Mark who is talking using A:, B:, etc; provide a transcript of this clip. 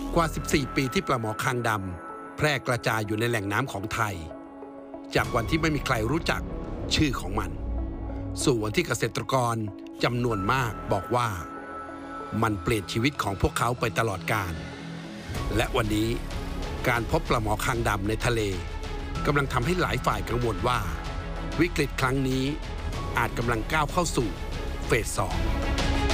A: กว่า 14 ปีที่ปลาหมอคางดำแพร่กระจายอยู่ในแหล่งน้ำของไทยจากวันที่ไม่มีใครรู้จักชื่อของมันสู่วันที่เกษตรกรจำนวนมากบอกว่ามันเปลี่ยนชีวิตของพวกเขาไปตลอดกาลและวันนี้การพบปลาหมอคางดำในทะเลกำลังทำให้หลายฝ่ายกังวลว่าวิกฤตครั้งนี้อาจกำลังก้าวเข้าสู่เฟส 2